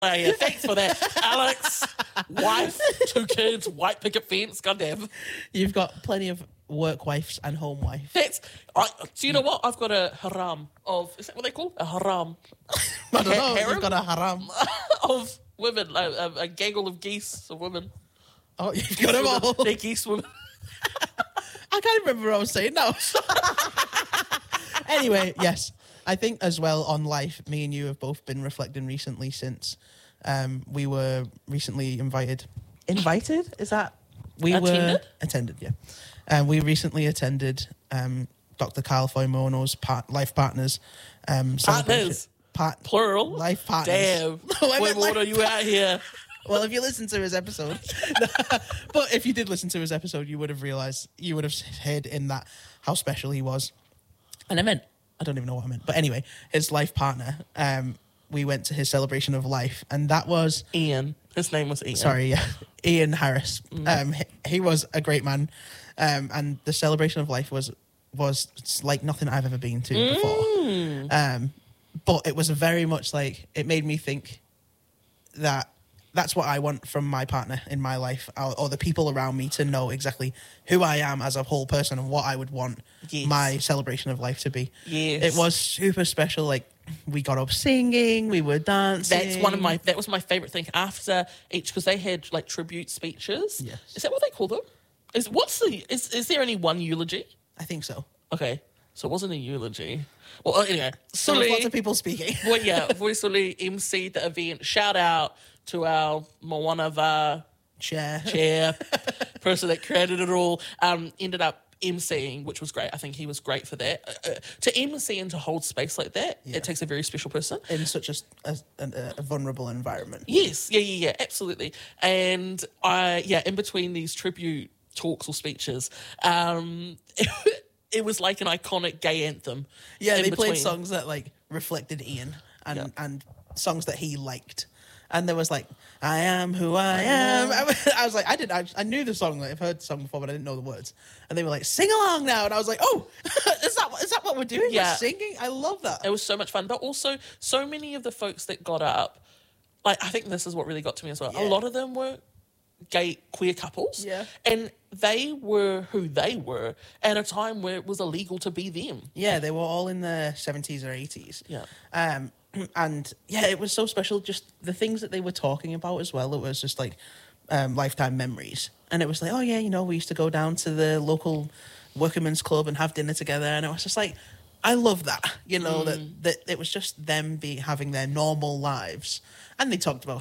Oh, yeah, thanks for that, Alex. Wife, 2 kids, white picket fence. Goddamn. You've got plenty of work wives and home wife. Do you know what? I've got a haram of. Is that what they call a haram? I don't know. Harem? You've got a haram. Of women, a gaggle of geese of women. Oh, you've got them all. They're geese women. I can't remember what I was saying now. Anyway, yes. I think as well on life, me and you have both been reflecting recently since we were recently invited. Invited? Is that? We Attended? were attended, yeah. We recently attended Dr. Carl Foimono's Life Partners. Partners? Plural? Life Partners. Damn. No, I Wait, meant what life are you out here? Well, if you listen to his episode, but if you did listen to his episode, you would have realised, you would have heard in that how special he was. And I don't even know what I meant, but anyway, his life partner, we went to his celebration of life, and that was... Ian. His name was Ian. Sorry, yeah. Ian Harris. He was a great man, and the celebration of life was like nothing I've ever been to before. But it was very much like, it made me think that that's what I want from my partner in my life, or the people around me, to know exactly who I am as a whole person and what I would want my celebration of life to be. Yes. It was super special. Like, we got up singing, we were dancing. That was my favourite thing after each, because they had like tribute speeches. Yes. Is that what they call them? Is there only one eulogy? I think so. Okay. So it wasn't a eulogy. Well, anyway. So there's lots of people speaking. Well, yeah, Voisuli emceed the event. Shout out to our Moanava chair person that created it all. Ended up emceeing, which was great. I think he was great for that. To MC and to hold space like that, it takes a very special person. In such a vulnerable environment. Yes, yeah, absolutely. And in between these tribute talks or speeches, it was like an iconic gay anthem. Yeah, they between. played songs that like reflected Ian and songs that he liked. And there was like, I am who I am. I was like, I knew the song. Like, I've heard the song before, but I didn't know the words. And they were like, sing along now. And I was like, oh, is that what we're doing? Yeah. We're singing? I love that. It was so much fun. But also, so many of the folks that got up, like, I think this is what really got to me as well. Yeah. A lot of them were gay, queer couples. Yeah. And they were who they were at a time where it was illegal to be them. Yeah, they were all in the 70s or 80s. Yeah. And yeah, it was so special. Just the things that they were talking about as well. It was just like lifetime memories. And it was like, oh yeah, we used to go down to the local workman's club and have dinner together. And it was just like, I love that, that it was just them having their normal lives. And they talked about